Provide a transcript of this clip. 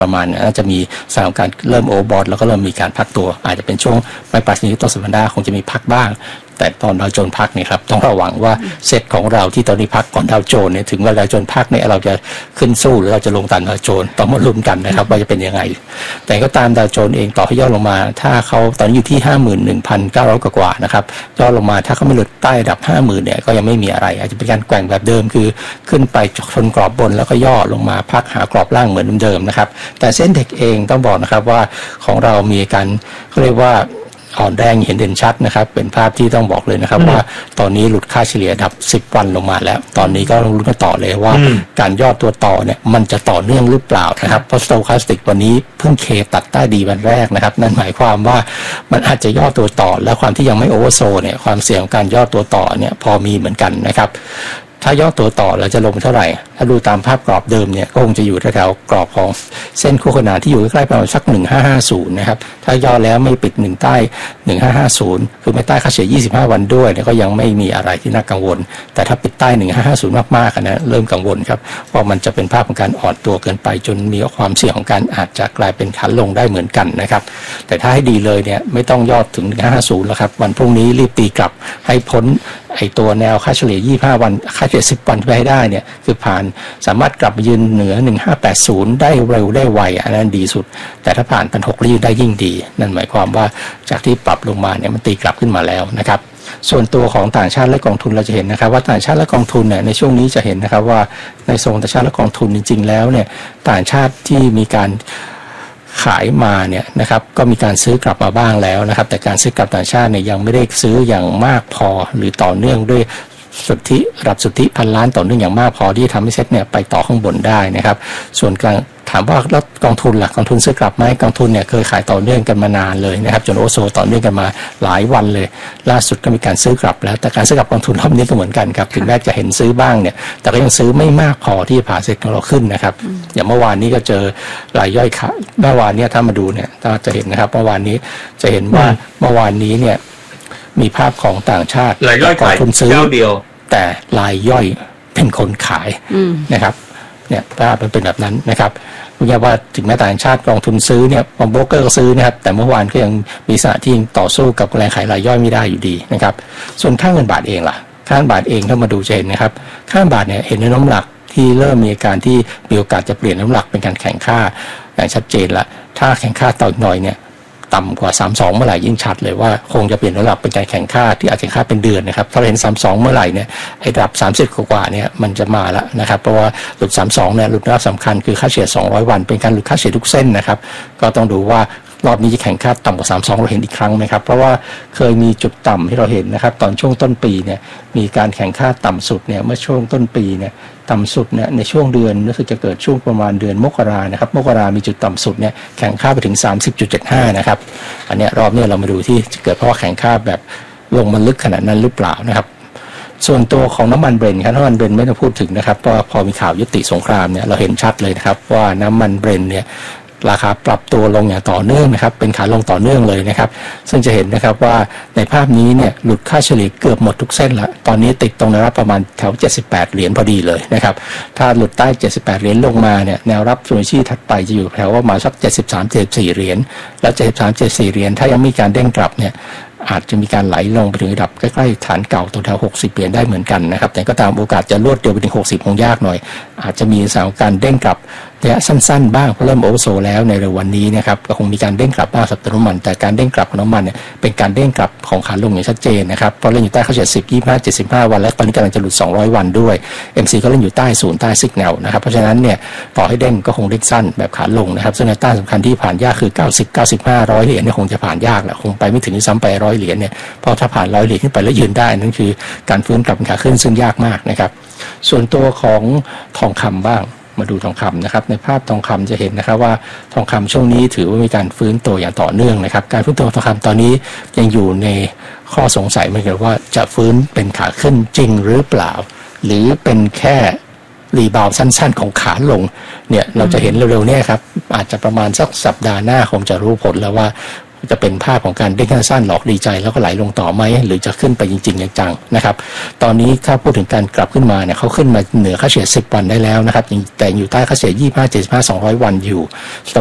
ประมาณน่าจะมีสถานการณ์เริ่มโอเวอร์บอทแล้วก็เริ่มมีการพักตัวอาจจะเป็นช่วงปลายปีนี้ต้นสัปดาห์คงจะมีพักบ้างแต่ตอนดาวโจนส์พักเนี่ยครับต้องระวังว่าเซตของเราที่ตอนนี้พักก่อนดาวโจนส์เนี่ยถึงเวลาดาวโจนส์พักเนี่ยเราจะขึ้นสู้หรือเราจะลงตามดาวโจนส์ต้องมาลุ้นกันนะครับว่าจะเป็นยังไงแต่ก็ตามดาวโจนส์เองต่อให้ย่อลงมาถ้าเขาตอนนี้อยู่ที่ 51,900 กว่านะครับย่อลงมาถ้าเขาไม่หลุดใต้ระดับ 50,000 เนี่ยก็ยังไม่มีอะไรอาจจะเป็นการแกว่งแบบเดิมคือขึ้นไปชนกรอบบนแล้วก็ย่อลงมาพักหากรอบล่างเหมือนเดิมนะครับแต่เส้นเทคเองต้องบอกนะครับว่าของเรามีการเขาเรียกว่าอ่อนแรงเห็นเด่นชัดนะครับเป็นภาพที่ต้องบอกเลยนะครับว่าตอนนี้หลุดค่าเฉลี่ยดับ10 วันลงมาแล้วตอนนี้ก็ต้องลุ้นกันต่อเลยว่าการย่อตัวต่อเนี่ยมันจะต่อเนื่องหรือเปล่านะครับเพราะ Stochastic วันนี้เพิ่งเคตัดใต้ดีวันแรกนะครับนั่นหมายความว่ามันอาจจะย่อตัวต่อและความที่ยังไม่โอเวอร์โซเนี่ยความเสี่ยงของการย่อตัวต่อเนี่ยพอมีเหมือนกันนะครับถ้าย่อตัวต่อเราจะลงเท่าไหร่ถ้าดูตามภาพกรอบเดิมเนี่ยก็คงจะอยู่แถวๆกรอบของเส้นคู่ขนานที่อยู่ใกล้ๆประมาณสัก1550นะครับถ้าย่อแล้วไม่ปิด1ใต้1550คือไม่ใต้ค่าเฉลี่ย25 วันด้วยก็ยังไม่มีอะไรที่น่ากังวลแต่ถ้าปิดใต้1550มากๆนะเริ่มกังวลครับว่ามันจะเป็นภาพของการอ่อนตัวเกินไปจนมีความเสี่ยงของการอาจจะกลายเป็นขาลงได้เหมือนกันนะครับแต่ถ้าให้ดีเลยเนี่ยไม่ต้องย่อถึง1550แล้วครับวันพรุ่งนี้รีบตีกลับให้พ้นไอตัวแนวค่าเฉลี่ย25 วันค่าเฉลี่ย10 วันไปให้ได้เนี่ยคือผ่านสามารถกลับมายืนเหนือ1580ได้เร็วได้ไวอันนั้นดีสุดแต่ถ้าผ่าน1,600แล้วยืนได้ยิ่งดีนั่นหมายความว่าจากที่ปรับลงมาเนี่ยมันตีกลับขึ้นมาแล้วนะครับส่วนตัวของต่างชาติและกองทุนเราจะเห็นนะครับว่าต่างชาติและกองทุนเนี่ยในช่วงนี้จะเห็นนะครับว่าในโซนต่างชาติและกองทุนจริงๆแล้วเนี่ยต่างชาติที่มีการขายมาเนี่ยนะครับก็มีการซื้อกลับมาบ้างแล้วนะครับแต่การซื้อกลับต่างชาติเนี่ยยังไม่ได้ซื้ออย่างมากพอหรือต่อเนื่องด้วยระดับสุทธิพันล้านต่อเนื่องอย่างมากพอที่ทำให้เซ็ตเนี่ยไปต่อข้างบนได้นะครับส่วนกลางถามว่าแล้วกองทุนล่ะกองทุนซื้อกลับไหมกองทุนเนี่ยเคยขายต่อเนื่องกันมานานเลยนะครับจนโอโซต่อเนื่องกันมาหลายวันเลยล่าสุดก็มีการซื้อกลับแล้วแต่การซื้อกลับกองทุนรอบนี้ก็เหมือนกันครับถึงแม้จะเห็นซื้อบ้างเนี่ยแต่ก็ยังซื้อไม่มากพอที่จะพาเซ็ตของเราขึ้นนะครับอย่างเมื่อวานนี้ก็เจอรายย่อยขายเมื่อวานนี้ถ้ามาดูเนี่ยจะเห็นนะครับเมื่อวานนี้จะเห็นว่าเมื่อวานนี้เนี่ยมีภาพของต่างชาติรายย่อยกองทุนซื้อเดียวแต่รายย่อยเป็นคนขายนะครับเนี่ยภาพมันเป็นแบบนั้นนะครับคุณยาว่าถึงแม้ต่างชาติกองทุนซื้อเนี่ยบางโบรกเกอร์ก็ซื้อนะครับแต่เมื่อวานก็ยังมีสถานที่ต่อสู้กับแรงขายรายย่อยไม่ได้อยู่ดีนะครับส่วนค่าเงินบาทเองล่ะค่าเงินบาทเองถ้ามาดูจะเห็นนะครับค่าเงินบาทเนี่ยเห็นในน้ำหนักที่เริ่มมีอาการที่มีโอกาสจะเปลี่ยนน้ำหนักเป็นการแข่งค่าอย่างชัดเจนละถ้าแข่งค่าต่ออีกหน่อยเนี่ยต่ำกว่า32เมื่อไหร่ยิ่งชัดเลยว่าคงจะเปลี่ยนระดับเป็นการแข่งค่าที่อาจจะค่าเป็นเดือนนะครับถ้าเราเห็น32เมื่อไหร่เนี่ยไอ้ระดับ30กว่าเนี่ยมันจะมาแล้วนะครับเพราะว่าหลุด32เนี่ยหลุดระดับสำคัญคือค่าเฉลี่ย200 วันเป็นการหลุดค่าเฉลี่ยทุกเส้นนะครับก็ต้องดูว่ารอบนี้จะแข่งค่าต่ำกว่า32เราเห็นอีกครั้งไหมครับเพราะว่าเคยมีจุดต่ำที่เราเห็นนะครับตอนช่วงต้นปีเนี่ยมีการแข่งค่าต่ำสุดเนี่ยเมื่อช่วงต้นปีเนี่ยต่ำสุดเนี่ยในช่วงเดือนรู้สึกจะเกิดช่วงประมาณเดือนมกรานะครับมกรามีจุดต่ำสุดเนี่ยแข่งค่าไปถึง 30.75 นะครับอันนี้รอบนี้เรามาดูที่จะเกิดเพราะว่าแข่งค่าแบบลงมันลึกขนาดนั้นหรือเปล่านะครับส่วนตัวของน้ำมันเบรนท์ครับน้ำมันเบรนท์ไม่ต้องพูดถึงนะครับเพราะพอมีข่าวยุติสงครามเนี่ยเราเห็นชัดเลยนะครับว่าน้ำมันเบรนท์เนี่ยราคาปรับตัวลงอย่างต่อเนื่องนะครับเป็นขาลงต่อเนื่องเลยนะครับซึ่งจะเห็นนะครับว่าในภาพนี้เนี่ยหลุดค่าเฉลี่ยเกือบหมดทุกเส้นละตอนนี้ติดตรงแนวรับประมาณแถว78 เหรียญพอดีเลยนะครับถ้าหลุดใต้78 เหรียญลงมาเนี่ยแนวรับซูชิถัดไปจะอยู่แถวประมาณสัก73-74 เหรียญแล้ว73-74 เหรียญถ้ายังมีการเด้งกลับเนี่ยอาจจะมีการไหลลงไปถึงระดับใกล้ๆฐานเก่าตัวแถว60 เหรียญได้เหมือนกันนะครับแต่ก็ตามโอกาสจะรวดเดียวไปถึง60คงยากหน่อยอาจจะมีสถานการณ์เด้งกลับระยะสั้นๆบ้างเพราะเริ่มโอเวอร์โซแล้วในเร็ววันนี้นะครับก็คงมีการเด้งกลับบ้างสำหรับน้ำมันแต่การเด้งกลับของน้ำมันเนี่ยเป็นการเด้งกลับของขาลงอย่างชัดเจนนะครับเพราะเล่นอยู่ใต้ค่าเฉลี่ย10 25 75 วันและตอนนี้กำลังจะหลุด200 วันด้วย MC ก็เล่นอยู่ใต้ศูนย์ใต้ซิกแนลนะครับเพราะฉะนั้นเนี่ยต่อให้เด้งก็คงเด้งสั้นแบบขาลงนะครับซึ่งแนวต้านสำคัญที่ผ่านยากคือ90 95 100 เหรียญเนี่ยคงจะผ่านยากแหละคงไปไม่ถึงซ้ำไป100 เหรียญเนี่ยเพราะถ้าผ่าน100 เหรียญขึ้นไปแล้วยืนได้นั่นคือการฟื้นกลับขาขึ้นซึ่งยากมากนะครับส่วนตัวของทองคำบ้างมาดูทองคำนะครับในภาพทองคำจะเห็นนะครับว่าทองคำช่วงนี้ถือว่ามีการฟื้นตัวอย่างต่อเนื่องนะครับการฟื้นตัวทองคำตอนนี้ยังอยู่ในข้อสงสัยเหมือนกันว่าจะฟื้นเป็นขาขึ้นจริงหรือเปล่าหรือเป็นแค่รีบาวสั้นๆของขาลงเนี่ยเราจะเห็นเร็วๆเนี่ยครับอาจจะประมาณสักสัปดาห์หน้าคงจะรู้ผลแล้วว่าจะเป็นภาพของการเด้งสั้นหลอกดีใจแล้วก็ไหลลงต่อไหมหรือจะขึ้นไปจริงๆจังๆนะครับตอนนี้ถ้าพูดถึงการกลับขึ้นมาเนี่ยเขาขึ้นมาเหนือค่าเฉลี่ย10 วันได้แล้วนะครับแต่อยู่ใต้ค่าเฉลี่ย25 75 200 วันอยู่